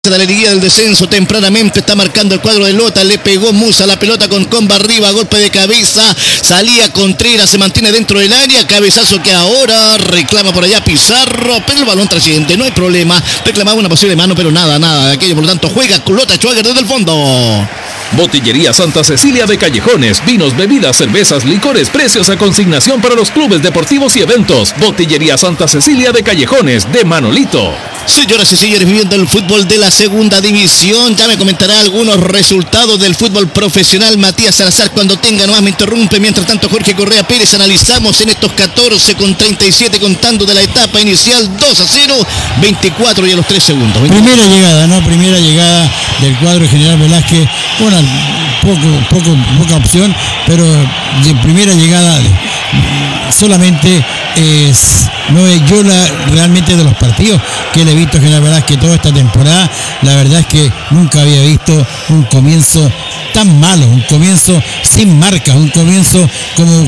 de la liguilla del descenso. Tempranamente está marcando el cuadro de Lota, le pegó Musa la pelota con comba arriba, golpe de cabeza, salía Contreras, se mantiene dentro del área, cabezazo que ahora reclama por allá Pizarro, pero el balón trasciende, no hay problema, reclamaba una posible mano, pero nada de aquello, por lo tanto juega Lota Schwager desde el fondo. Botillería Santa Cecilia de Callejones, vinos, bebidas, cervezas, licores, precios a consignación para los clubes deportivos y eventos. Botillería Santa Cecilia de Callejones, de Manolito. Señoras y señores, viviendo el fútbol de la segunda división, ya me comentará algunos resultados del fútbol profesional Matías Salazar cuando tenga, nomás me interrumpe. Mientras tanto, Jorge Correa Pérez, analizamos en estos 14:37 contando de la etapa inicial, 2-0, 24 y a los 3 segundos. 24. Primera llegada del cuadro General Velázquez, poca opción, pero de primera llegada solamente no es yo realmente de los partidos que le he visto a General Velázquez toda esta temporada. La verdad es que nunca había visto un comienzo tan malo, un comienzo sin marcas, un comienzo como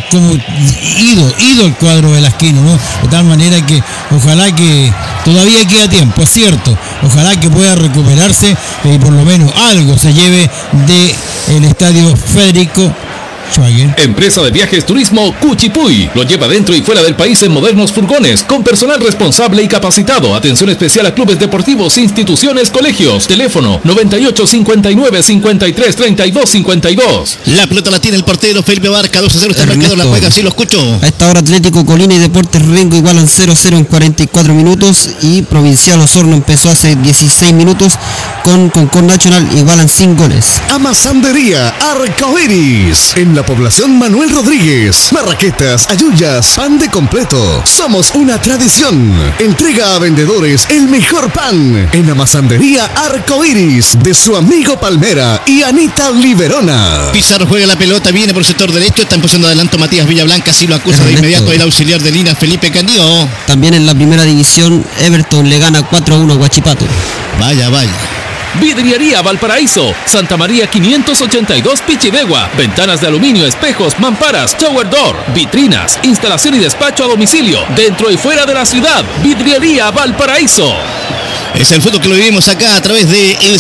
ido el cuadro velasquino, ¿no? De tal manera que ojalá que todavía queda tiempo, es cierto, ojalá que pueda recuperarse y por lo menos algo se lleve del estadio Federico Schwager. Empresa de viajes turismo Cuchipuy lo lleva dentro y fuera del país en modernos furgones con personal responsable y capacitado. Atención especial a clubes deportivos, instituciones, colegios. Teléfono 98 59 53 32 52. La pelota la tiene el portero Felipe Barca, 2-0 está marcado, la juega, sí lo escucho. A esta hora Atlético Colina y Deportes Rengo igualan 0-0 en 44 minutos y Provincial Osorno empezó hace 16 minutos con Concord Nacional, igualan 5 goles. Amasandería Arcoiris en la población Manuel Rodríguez. Marraquetas, ayuyas, pan de completo. Somos una tradición. Entrega a vendedores el mejor pan en Amasandería Arcoiris de su amigo Palmera y Anita Liberona. Pizarro juega la pelota, viene por el sector derecho, está empezando adelanto Matías Villablanca, sí lo acusa de inmediato el auxiliar de Lina Felipe Candio. También en la primera división Everton le gana 4-1 a Huachipato. Vaya. Vidriería Valparaíso, Santa María 582 Pichidegua, ventanas de aluminio, espejos, mamparas, shower door, vitrinas, instalación y despacho a domicilio, dentro y fuera de la ciudad. Vidriería Valparaíso. Es el fútbol que lo vivimos acá a través de el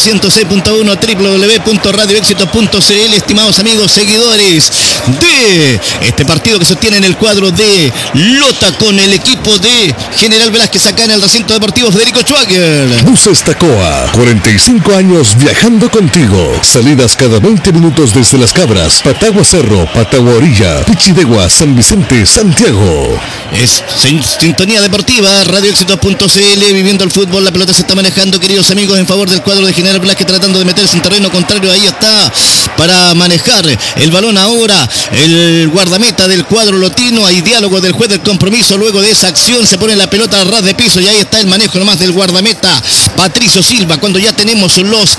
106.1 www.radioexito.cl. Estimados amigos, seguidores de este partido que se obtiene en el cuadro de Lota con el equipo de General Velázquez acá en el recinto deportivo Federico Schwager. Buses Tacoa, 45 años viajando contigo. Salidas cada 20 minutos desde Las Cabras, Patagua Cerro, Patagua Orilla, Pichidegua, San Vicente, Santiago. Es sintonía deportiva, radioexito.cl, viviendo el fútbol. La pelota se está manejando, queridos amigos, en favor del cuadro de General Velázquez, tratando de meterse en terreno contrario. Ahí está para manejar el balón ahora el guardameta del cuadro lotino. Hay diálogo del juez del compromiso. Luego de esa acción se pone la pelota a ras de piso y ahí está el manejo nomás del guardameta Patricio Silva, cuando ya tenemos los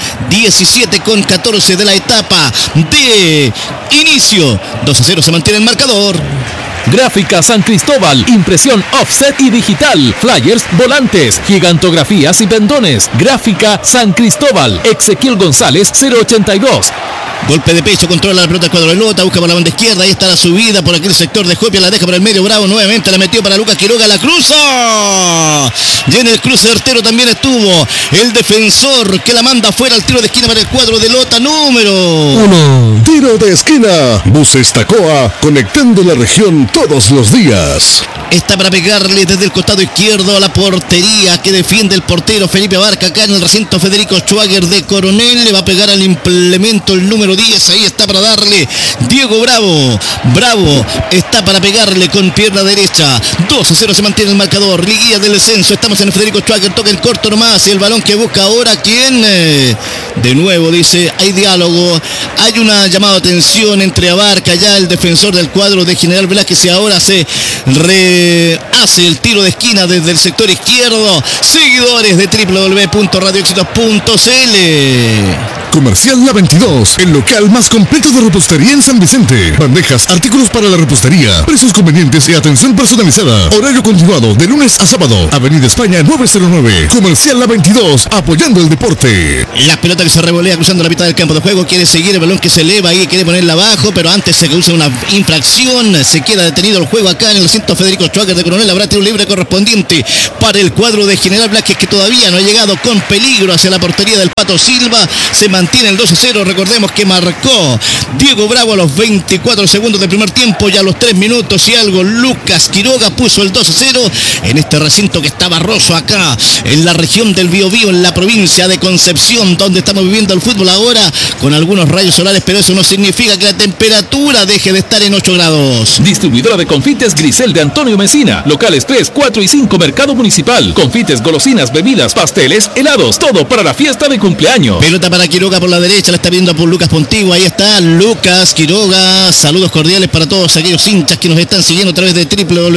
17:14 de la etapa de inicio. 2-0 se mantiene el marcador. Gráfica San Cristóbal, impresión offset y digital, flyers, volantes, gigantografías y pendones. Gráfica San Cristóbal, Ezequiel González 082. Golpe de pecho, controla la pelota del cuadro de Lota, busca por la banda izquierda, ahí está la subida por aquel sector de Jopia, la deja por el medio, Bravo nuevamente la metió para Lucas Quiroga, la cruza. Y en el cruce certero también estuvo el defensor que la manda fuera al tiro de esquina para el cuadro de Lota, número 1. Tiro de esquina. Buses Tacoa, conectando la región todos los días. Está para pegarle desde el costado izquierdo a la portería que defiende el portero Felipe Barca acá en el recinto Federico Schwager de Coronel. Le va a pegar al implemento el número 10. Ahí está para darle Diego Bravo. Bravo está para pegarle con pierna derecha. 2-0 se mantiene el marcador. Liguilla del descenso. Estamos en el Federico Schwager. Toca el corto nomás. Y el balón que busca ahora. ¿Quién? De nuevo dice, hay diálogo. Hay una llamada de atención entre Abarca, ya el defensor del cuadro de General Velázquez, y ahora se hace el tiro de esquina desde el sector izquierdo. Seguidores de www.radioexito.cl. Comercial La 22, el local más completo de repostería en San Vicente. Bandejas, artículos para la repostería, precios convenientes y atención personalizada. Horario continuado de lunes a sábado. Avenida España 909. Comercial La 22, apoyando el deporte. La pelota que se revolea cruzando la mitad del campo de juego, quiere seguir el balón que se eleva ahí, quiere ponerla abajo, pero antes se causa una infracción, se queda detenido el juego acá en el recinto Federico Schwager de Coronel. Habrá tiro libre correspondiente para el cuadro de General Velázquez, que todavía no ha llegado con peligro hacia la portería del Pato Silva. Se mantiene el 2-0, recordemos que marcó Diego Bravo a los 24 segundos del primer tiempo, ya a los 3 minutos y algo Lucas Quiroga puso el 2-0 en este recinto que está barroso acá en la región del Biobío, en la provincia de Concepción, donde estamos viviendo el fútbol ahora con algunos rayos solares, pero eso no significa que la temperatura deje de estar en 8 grados. Distribuidora de confites Grisel de Antonio Mesina. Locales 3, 4 y 5 Mercado Municipal. Confites, golosinas, bebidas, pasteles, helados. Todo para la fiesta de cumpleaños. Pelota para Quiroga por la derecha. La está viendo por Lucas Pontigua. Ahí está Lucas Quiroga. Saludos cordiales para todos aquellos hinchas que nos están siguiendo a través de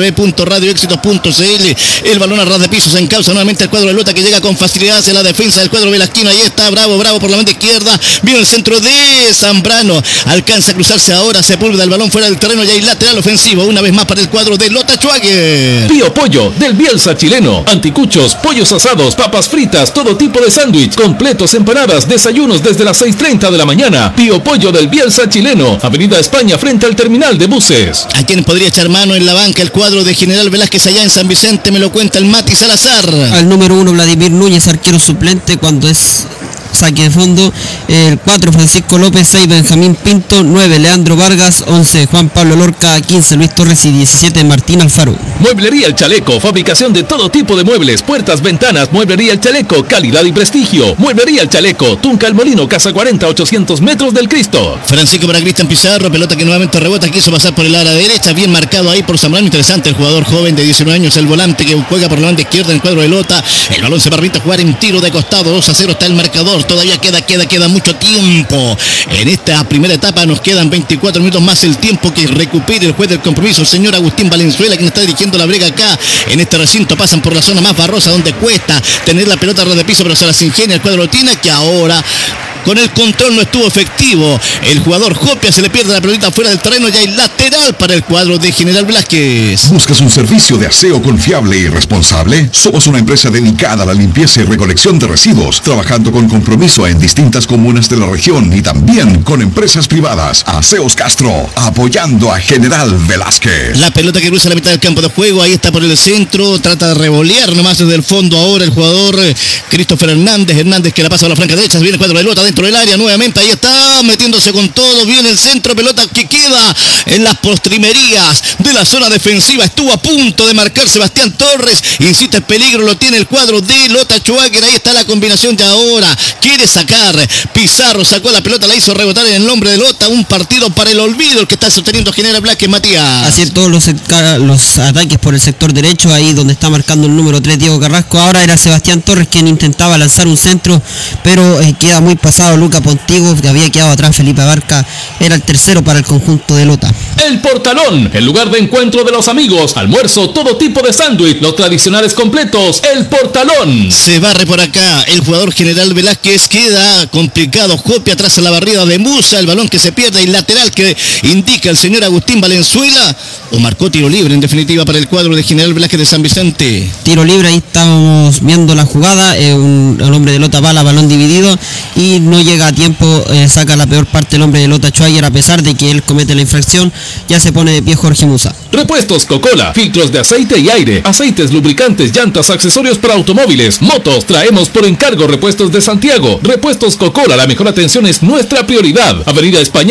www.radioexitos.cl. El balón a ras de piso se encausa nuevamente el cuadro de Lota, que llega con facilidad hacia la defensa del cuadro Velasquino. Ahí está Bravo por la banda izquierda. Viene el centro de Zambrano. Alcanza a cruzarse ahora. Sepúlveda el balón fuera del terreno y hay lateral ofensivo. Una vez más para el cuadro de Lota Schwager. Pío Pollo del Bielsa chileno. Anticuchos, pollos asados, papas fritas, todo tipo de sándwich, completos, empanadas, desayunos desde las 6:30 de la mañana. Pío Pollo del Bielsa chileno. Avenida España frente al terminal de buses. ¿A quién podría echar mano en la banca el cuadro de General Velázquez allá en San Vicente? Me lo cuenta el Mati Salazar. Al número 1 Vladimir Núñez, arquero suplente cuando es saque de fondo. El 4 Francisco López, 6 Benjamín Pinto, 9 Leandro Vargas, 11 Juan Pablo Lorca, 15 Luis Torres y 17 Martín Alfaro. Mueblería El Chaleco, fabricación de todo tipo de muebles, puertas, ventanas. Mueblería El Chaleco, calidad y prestigio. Mueblería El Chaleco, Tunca El Molino, Casa 40, 800 metros del Cristo. Francisco para Cristian Pizarro, pelota que nuevamente rebota, quiso pasar por el ala derecha, bien marcado ahí por Zambrano. Interesante el jugador joven de 19 años, el volante que juega por la banda izquierda en el cuadro de Lota. El balón se permite jugar en tiro de costado, 2-0 está el marcador. Todavía queda mucho tiempo. En esta primera etapa nos quedan 24 minutos más, el tiempo que recupere el juez del compromiso, el señor Agustín Valenzuela, quien está dirigiendo la brega acá en este recinto. Pasan por la zona más barrosa donde cuesta tener la pelota a ras de piso, pero se las ingenia el cuadro Tina, que ahora con el control no estuvo efectivo. El jugador Jopia se le pierde la pelota fuera del terreno y hay lateral para el cuadro de General Velázquez. ¿Buscas un servicio de aseo confiable y responsable? Somos una empresa dedicada a la limpieza y recolección de residuos, trabajando con compromiso en distintas comunas de la región y también con empresas privadas. Aseos Castro, apoyando a General Velázquez. La pelota que cruza la mitad del campo de juego, ahí está por el centro, trata de revolear nomás desde el fondo ahora el jugador Christopher Hernández que la pasa a la franca derecha, se viene el cuadro de Lota dentro del área nuevamente, ahí está metiéndose con todo, viene el centro, pelota que queda en las postrimerías de la zona defensiva. Estuvo a punto de marcar Sebastián Torres, insiste, peligro lo tiene el cuadro de Lota Schwager. Ahí está la combinación y ahora quiere sacar Pizarro, sacó la pelota, la hizo rebotar en el nombre de Lota. Un partido para el olvido el que está sosteniendo General Velázquez, Matías. Así es, todos los ataques por el sector derecho, ahí donde está marcando el número 3 Diego Carrasco. Ahora era Sebastián Torres quien intentaba lanzar un centro, pero queda muy pasado Luca Pontigo, que había quedado atrás Felipe Abarca. Era el tercero para el conjunto de Lota. El Portalón, el lugar de encuentro de los amigos, almuerzo, todo tipo de sándwich, los tradicionales completos. El Portalón. Se barre por acá el jugador General Velázquez, queda complicado Jopia atrás en la barrida de Musa, el balón que se pierde y lateral que indica el señor Agustín Valenzuela, o marcó tiro libre en definitiva para el cuadro de General Velázquez de San Vicente. Tiro libre, ahí estábamos viendo la jugada, el hombre de Lota bala, balón dividido y no llega a tiempo, saca la peor parte el hombre de Lota Schwager, a pesar de que él comete la infracción. Ya se pone de pie Jorge Musa. Repuestos Coca-Cola, filtros de aceite y aire, aceites, lubricantes, llantas, accesorios para automóviles, motos, traemos por encargo repuestos de Santiago. Repuestos Coca-Cola, la mejor atención es nuestra prioridad. Avenida España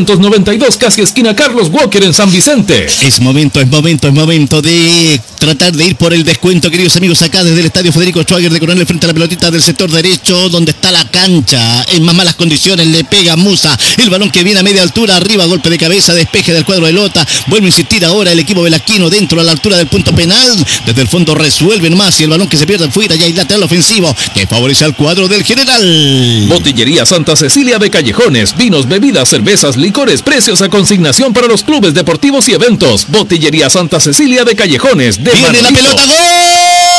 692, casi esquina Carlos Walker en San Vicente. Es momento de tratar de ir por el descuento, queridos amigos, acá desde el estadio Federico Schwager de Coronel, frente a la pelotita del sector derecho, donde está la cancha. En más malas condiciones le pega Musa, el balón que viene a media altura, arriba, golpe de cabeza, despeje del cuadro de Lota. Vuelve a insistir ahora el equipo velasquino dentro a la altura del punto penal. Desde el fondo resuelven más y el balón que se pierde fuera, ya hay lateral ofensivo que favorece al cuadro del General. Botillería Santa Cecilia de Callejones, vinos, bebidas, cervezas, licores, precios a consignación para los clubes deportivos y eventos. Botillería Santa Cecilia de Callejones de Viene Manrizo. la pelota, ¡gol!